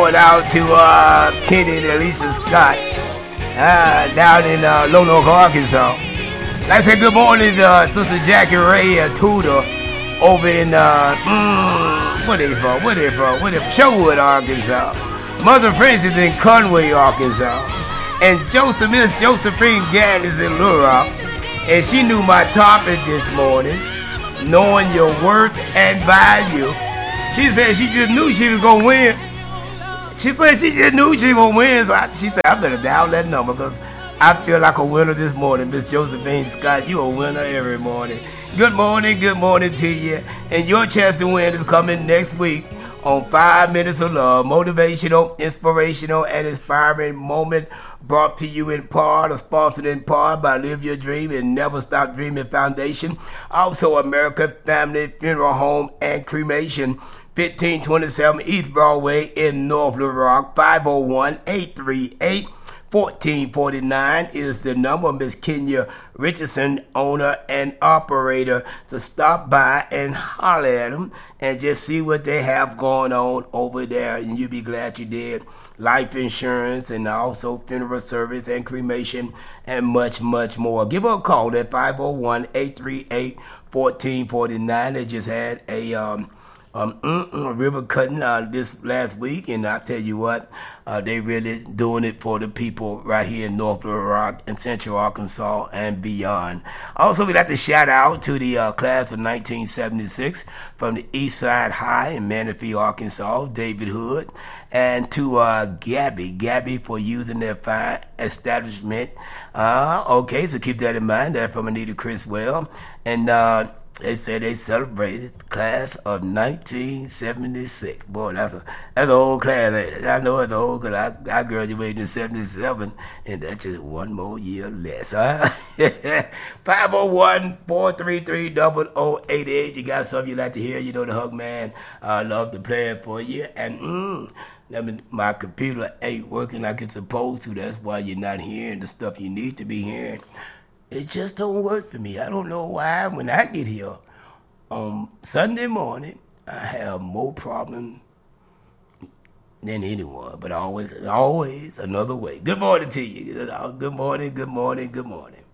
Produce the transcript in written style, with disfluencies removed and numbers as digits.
going out to Kenny and Alicia Scott down in Lonoke, Arkansas. Like I said, good morning to Sister Jackie Ray Tudor over in, where they from? Sherwood, Arkansas. Mother Francis in Conway, Arkansas. And Miss Josephine Gaddis in Little Rock. And she knew my topic this morning, knowing your worth and value. She said she just knew she was going to win. She said she just knew she was going to win. So she said, I better dial that number because I feel like a winner this morning. Miss Josephine Scott, you a winner every morning. Good morning to you. And your chance to win is coming next week on 5 Minutes of Love. Motivational, inspirational, and inspiring moment brought to you in part or sponsored in part by Live Your Dream and Never Stop Dreaming Foundation. Also, American Family Funeral Home and Cremation. 1527 East Broadway in North Little Rock. 501-838-1449 is the number. Miss Kenya Richardson, owner and operator. So stop by and holler at them and just see what they have going on over there. And you'll be glad you did. Life insurance and also funeral service and cremation and much, much more. Give her a call at 501-838-1449. They just had a river cutting this last week, and I tell you what, they really doing it for the people right here in North Little Rock and Central Arkansas and beyond. Also, we'd like to shout out to the class of 1976 from the East Side High in Manatee, Arkansas, David Hood, and to Gabby for using their fine establishment. Okay, so keep that in mind. That's from Anita Criswell, and they said they celebrated the class of 1976. Boy, that's an old class, ain't it? I know it's old because I graduated in 77, and that's just one more year less. 501-433-0088. You got something you like to hear? You know the Hug Man. I love to play it for you. And my computer ain't working like it's supposed to. That's why you're not hearing the stuff you need to be hearing. It just don't work for me. I don't know why. When I get here on Sunday morning, I have more problems than anyone. But always another way. Good morning to you. Good morning.